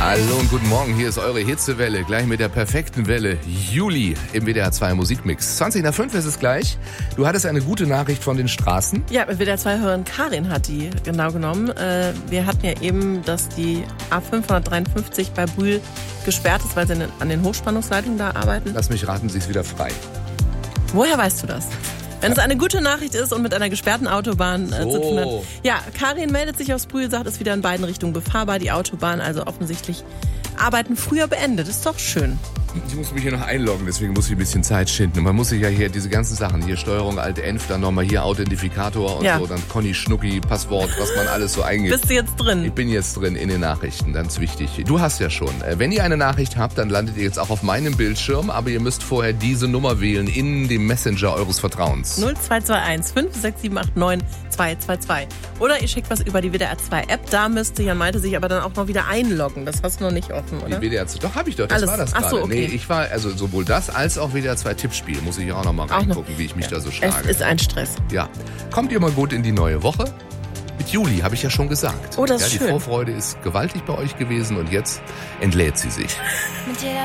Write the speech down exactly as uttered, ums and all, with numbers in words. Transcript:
Hallo und guten Morgen, hier ist eure Hitzewelle, gleich mit der perfekten Welle. Juli im W D R zwei Musikmix. zwanzig nach fünf ist es gleich. Du hattest eine gute Nachricht von den Straßen. Ja, W D R zwei-Hörerin Karin hat die genau genommen. Wir hatten ja eben, dass die A fünfhundertdreiundfünfzig bei Brühl gesperrt ist, weil sie an den Hochspannungsleitungen da arbeiten. Lass mich raten, sie ist wieder frei. Woher weißt du das? Wenn es eine gute Nachricht ist und mit einer gesperrten Autobahn äh, So. zu tun hat. Ja, Karin meldet sich aus Brühl, sagt, ist wieder in beiden Richtungen befahrbar. Die Autobahn also offensichtlich Arbeiten früher beendet. Ist doch schön. Ich muss mich hier noch einloggen, deswegen muss ich ein bisschen Zeit schinden. Und man muss sich ja hier diese ganzen Sachen, hier Steuerung Alt-Enf, dann nochmal hier Authentifikator und Ja. so, dann Conny Schnucki, Passwort, was man alles so eingibt. Bist du jetzt drin? Ich bin jetzt drin in den Nachrichten, ganz wichtig. Du hast ja schon. Wenn ihr eine Nachricht habt, dann landet ihr jetzt auch auf meinem Bildschirm, aber ihr müsst vorher diese Nummer wählen in dem Messenger eures Vertrauens. null zwei zwei eins fünf sechs sieben acht neun zwei zwei zwei. Oder ihr schickt was über die W D R zwei App. Da müsste Jan Malte sich aber dann auch noch wieder einloggen. Das hast du noch nicht offen, oder? Die W D R zwei, doch, hab ich doch, das Alles. war das Ach gerade. so, okay. Nee, ich war, also sowohl das als auch W D R zwei Tippspiel, muss ich auch noch mal Auch noch. reingucken, wie ich mich Ja. da so Es schlage. ist ein Stress. Ja. Kommt ihr mal gut in die neue Woche? Mit Juli, habe ich ja schon gesagt. Oh, das ja, ist die schön. Vorfreude ist gewaltig bei euch gewesen und jetzt entlädt sie sich. Mit jeder